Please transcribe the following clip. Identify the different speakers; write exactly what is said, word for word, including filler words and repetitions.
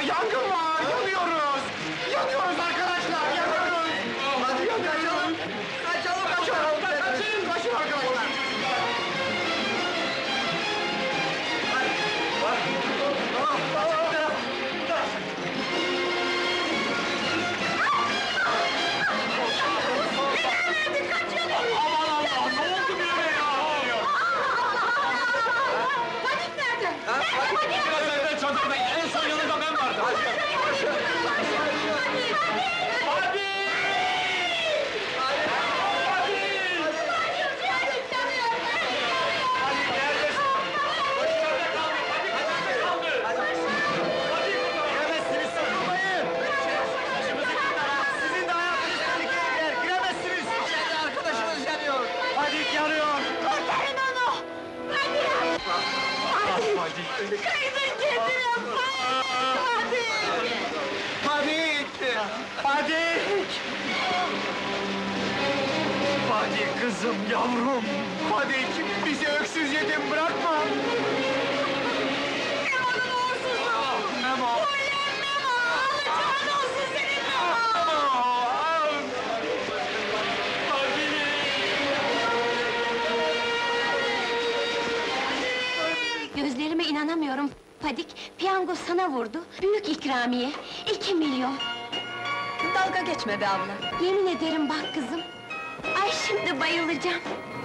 Speaker 1: Yangın var, yanıyoruz! Yanıyoruz arkadaşlar, yanıyoruz! Hadi kaçalım! Kaçalım, kaçalım! Kaçın, kaçın arkadaşlar! Aman Allah, ne oldu birine ya?
Speaker 2: Panik nerede?
Speaker 1: Hadi, biraz evvel çadırda, en son yanında ben vardım. Hadi! Hadi! Giremezsiniz, sakınmayın! Sizin de hayatınız tehlikeye girer, giremezsiniz! İçeride arkadaşımız yanıyor! Hadi yanıyor!
Speaker 2: Kurtarın onu! Hadi!
Speaker 1: Hadi!
Speaker 2: Kaydın kendine! Hadi!
Speaker 1: Fadik! Fadik! Fadik kızım, yavrum! Fadik, bizi öksüz yetim bırakma!
Speaker 2: Memo'nun uğursuzu!
Speaker 1: Memo!
Speaker 2: Ulan Memo! Alacağın olsun senin Memo! Gözlerime inanamıyorum. Fadik, piyango sana vurdu. Büyük ikramiye, iki milyon.
Speaker 3: Dalga geçme be abla.
Speaker 2: Yemin ederim bak kızım. Ay şimdi bayılacağım.